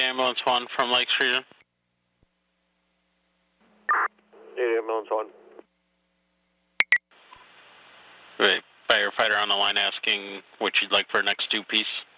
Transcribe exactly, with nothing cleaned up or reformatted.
eight ambulance one from Lakes Region. eight ambulance one. Wait, firefighter on the line asking what you'd like for next two piece.